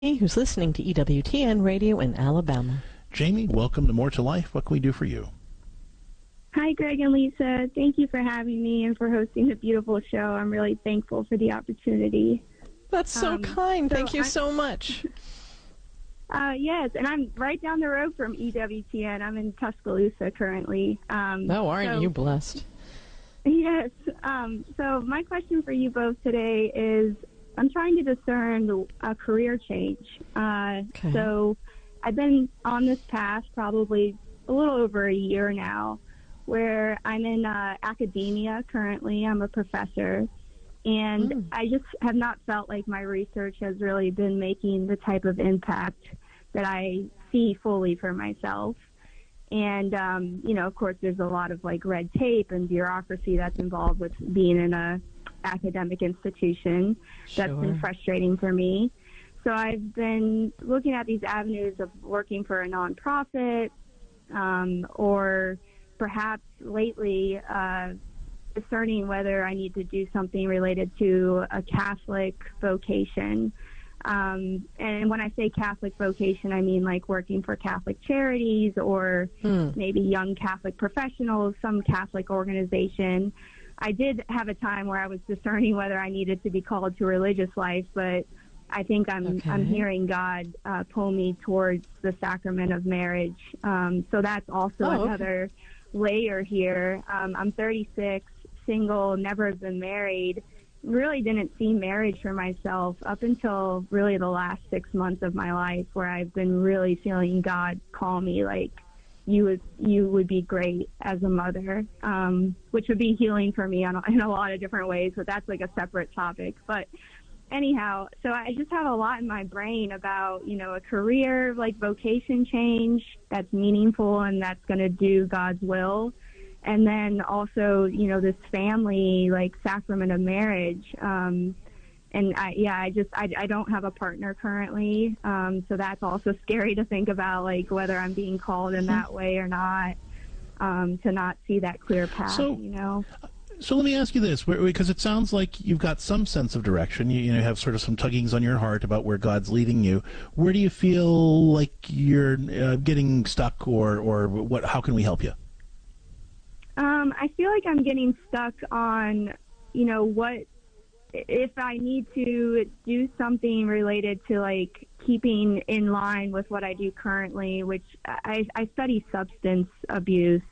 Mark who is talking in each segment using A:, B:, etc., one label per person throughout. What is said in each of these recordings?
A: who's listening to EWTN Radio in Alabama.
B: Jamie, welcome to More to Life. What can we do for you?
C: Hi, Greg and Lisa. Thank you for having me and for hosting the beautiful show. I'm really thankful for the opportunity.
A: That's so kind. Thank you so much.
C: Yes, and I'm right down the road from EWTN. I'm in Tuscaloosa currently.
A: Aren't you blessed?
C: Yes. So my question for you both today is, I'm trying to discern a career change.
A: Okay.
C: So I've been on this path probably a little over a year now, where I'm in academia currently. I'm a professor, and I just have not felt like my research has really been making the type of impact that I see fully for myself. And, of course, there's a lot of like red tape and bureaucracy that's involved with being in a academic institution. That's been frustrating for me. So I've been looking at these avenues of working for a nonprofit, or perhaps lately discerning whether I need to do something related to a Catholic vocation. And when I say Catholic vocation, I mean like working for Catholic charities or maybe young Catholic professionals, some Catholic organization. I did have a time where I was discerning whether I needed to be called to religious life, but I think I'm hearing God pull me towards the sacrament of marriage. So that's also another layer here. I'm 36, single, never been married. Really didn't see marriage for myself up until really the last 6 months of my life, where I've been really feeling God call me like, you would be great as a mother, which would be healing for me in a lot of different ways, but that's like a separate topic. But anyhow, so I just have a lot in my brain about, a career, like vocation change that's meaningful and that's going to do God's will. And then also, this family, like sacrament of marriage. And I don't have a partner currently. So that's also scary to think about, like whether I'm being called in that way or not, to not see that clear path,
B: So let me ask you this, because it sounds like you've got some sense of direction. You have sort of some tuggings on your heart about where God's leading you. Where do you feel like you're getting stuck, or what? How can we help you?
C: I feel like I'm getting stuck on, what if I need to do something related to like keeping in line with what I do currently, which I study substance abuse,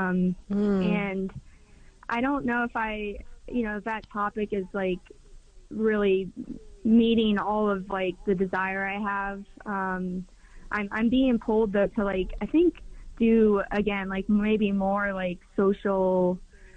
C: and I don't know if that topic is like really meeting all of like the desire I have. I'm being pulled to like, I think, do again, like maybe more like social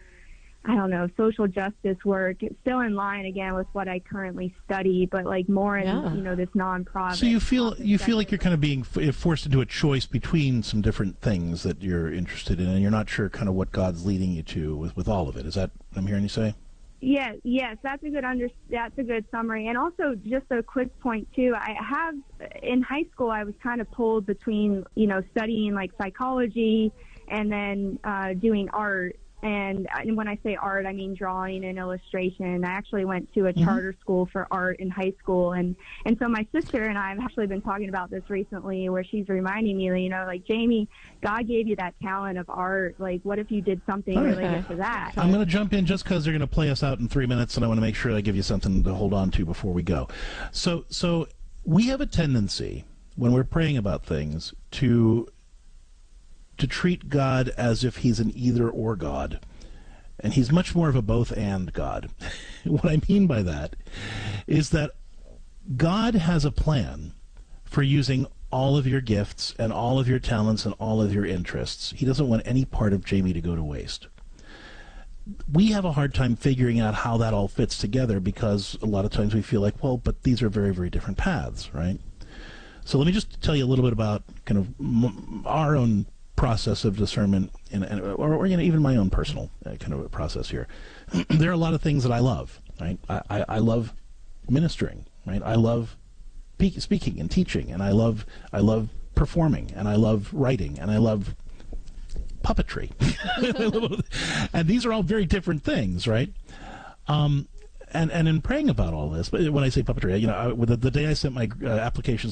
C: justice work. It's still in line again with what I currently study, but like more in, this nonprofit.
B: So you feel like you're kind of being forced into a choice between some different things that you're interested in, and you're not sure kind of what God's leading you to with all of it. Is that what I'm hearing you say?
C: Yes, that's a good summary. And also just a quick point too, in high school I was kind of pulled between, studying like psychology and then doing art. And when I say art, I mean drawing and illustration. I actually went to a charter school for art in high school. And so my sister and I have actually been talking about this recently, where she's reminding me, like, Jamie, God gave you that talent of art. Like, what if you did something related to that?
B: I'm going to jump in just because they're going to play us out in 3 minutes, and I want to make sure I give you something to hold on to before we go. So we have a tendency, when we're praying about things, to treat God as if he's an either-or God. And he's much more of a both-and God. What I mean by that is that God has a plan for using all of your gifts and all of your talents and all of your interests. He doesn't want any part of Jamie to go to waste. We have a hard time figuring out how that all fits together, because a lot of times we feel like, well, but these are very, very different paths, right? So let me just tell you a little bit about kind of our own process of discernment, or even my own personal kind of a process here. There are a lot of things that I love, right? I love ministering, right? I love speaking and teaching, and I love performing, and I love writing, and I love puppetry. And these are all very different things, right? And in praying about all this, but when I say puppetry, the day I sent my applications